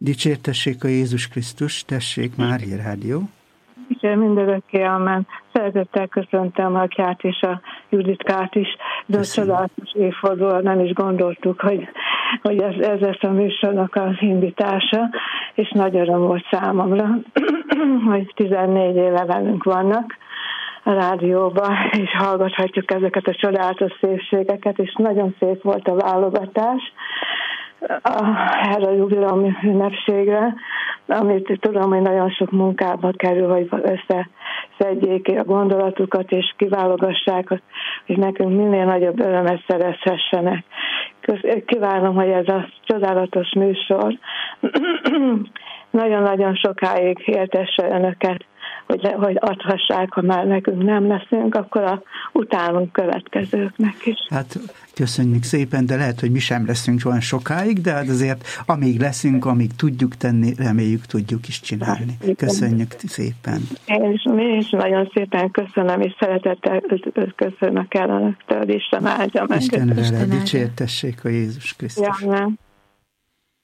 Dicsértessék a Jézus Krisztus, tessék Mária Rádió. Igen, mindörökké, amen. Szeretettel köszöntöm a Kát és a Juditkát is, de a csodálatos évfordulóra nem is gondoltuk, hogy ez lesz a műsornak az indítása, és nagy öröm volt számomra, hogy 14 éve velünk vannak a rádióban, és hallgathatjuk ezeket a csodálatos szépségeket, és nagyon szép volt a válogatás erre a jubileumi ünnepségre, amit tudom, hogy nagyon sok munkába kerül, hogy összeszedjék a gondolatukat, és kiválogassák, hogy nekünk minél nagyobb örömet szerezhessenek. Kívánom, hogy ez a csodálatos műsor nagyon-nagyon sokáig éltesse önöket, hogy adhassák, ha már nekünk nem leszünk, akkor a utánunk következőknek is. Hát köszönjük szépen, de lehet, hogy mi sem leszünk olyan sokáig, de hát azért amíg leszünk, amíg tudjuk tenni, reméljük tudjuk is csinálni. Köszönjük szépen. Én is nagyon szépen köszönöm, és szeretettel köszönök el önöktől, Isten áldja meg. Isten vele, dicsértessék a Jézus Krisztus. Ja,